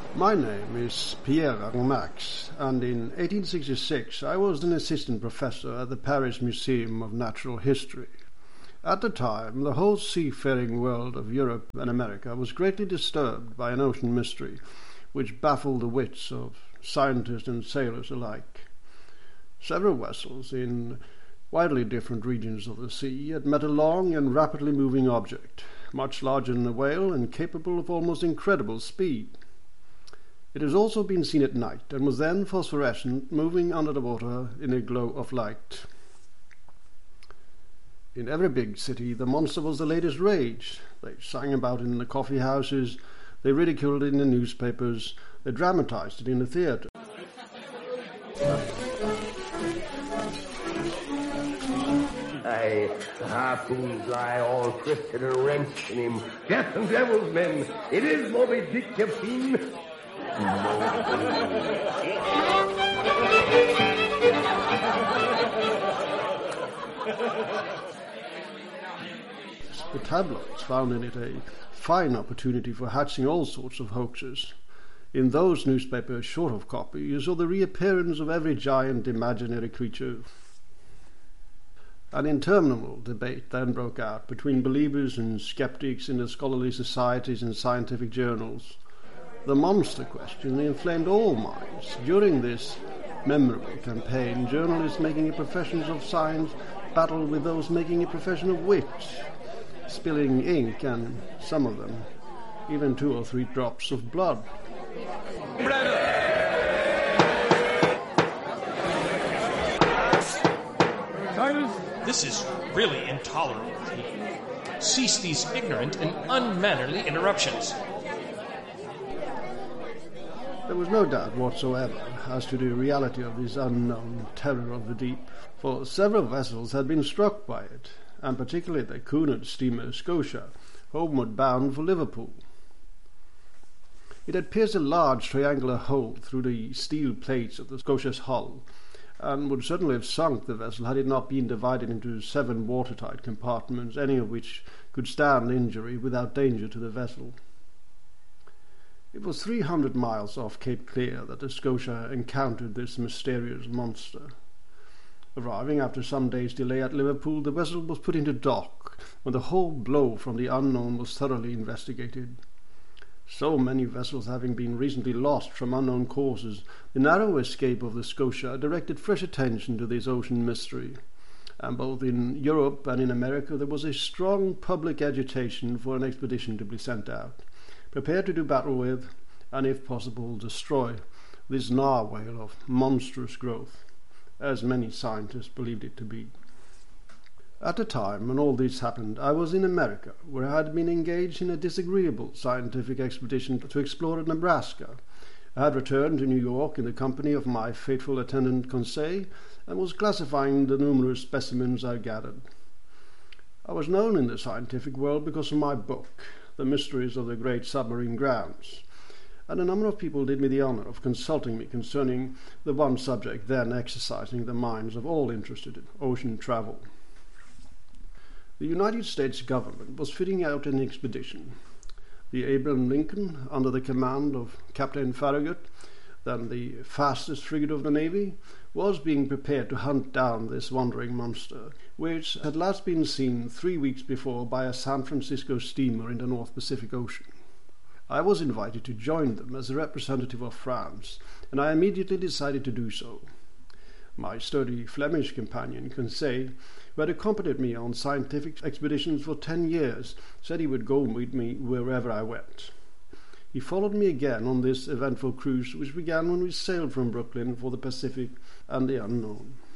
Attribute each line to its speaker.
Speaker 1: My name is Pierre Armax, and in 1866 I was an assistant professor at the Paris Museum of Natural History. At the time, the whole seafaring world of Europe and America was greatly disturbed by an ocean mystery which baffled the wits of scientists and sailors alike. Several vessels in widely different regions of the sea had met a long and rapidly moving object, much larger than a whale and capable of almost incredible speed. It has also been seen at night and was then phosphorescent, moving under the water in a glow of light. In every big city the monster was the latest rage. They sang about it in the coffee houses, they ridiculed it in the newspapers, they dramatized it in the theatre.
Speaker 2: Aye, the harpoons lie all twisted and wrenched in him. Death and devil's men, it is Moby Dick you've seen.
Speaker 1: The tabloids found in it a fine opportunity for hatching all sorts of hoaxes. In those newspapers short of copy, you saw the reappearance of every giant imaginary creature. An interminable debate then broke out between believers and skeptics in the scholarly societies and scientific journals. The monster question inflamed all minds. During this memorable campaign, journalists making a profession of science battled with those making a profession of wit, spilling ink and, some of them, even 2 or 3 drops of blood.
Speaker 3: This is really intolerable. Cease these ignorant and unmannerly interruptions.
Speaker 1: There was no doubt whatsoever as to the reality of this unknown terror of the deep, for several vessels had been struck by it, and particularly the Cunard steamer Scotia, homeward bound for Liverpool. It had pierced a large triangular hole through the steel plates of the Scotia's hull, and would certainly have sunk the vessel had it not been divided into 7 watertight compartments, any of which could stand injury without danger to the vessel. It was 300 miles off Cape Clear that the Scotia encountered this mysterious monster. Arriving after some days' delay at Liverpool, the vessel was put into dock, when the whole blow from the unknown was thoroughly investigated. So many vessels having been recently lost from unknown causes, the narrow escape of the Scotia directed fresh attention to this ocean mystery, and both in Europe and in America there was a strong public agitation for an expedition to be sent out, prepared to do battle with, and if possible destroy, this narwhale of monstrous growth, as many scientists believed it to be. At the time when all this happened, I was in America, where I had been engaged in a disagreeable scientific expedition to explore Nebraska. I had returned to New York in the company of my faithful attendant Conseil, and was classifying the numerous specimens I gathered. I was known in the scientific world because of my book, The Mysteries of the Great Submarine Grounds, and a number of people did me the honor of consulting me concerning the one subject then exercising the minds of all interested in ocean travel. The United States government was fitting out an expedition. The Abraham Lincoln, under the command of Captain Farragut, then the fastest frigate of the Navy, was being prepared to hunt down this wandering monster, which had last been seen 3 weeks before by a San Francisco steamer in the North Pacific Ocean. I was invited to join them as a representative of France, and I immediately decided to do so. My sturdy Flemish companion, Conseil, who had accompanied me on scientific expeditions for 10 years, said he would go with me wherever I went. He followed me again on this eventful cruise, which began when we sailed from Brooklyn for the Pacific and the unknown.